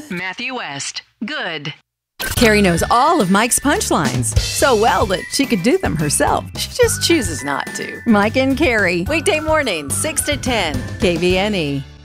Matthew West. Good. Carrie knows all of Mike's punchlines so well that she could do them herself. She just chooses not to. Mike and Carrie, Weekday mornings, 6 to 10. KVNE.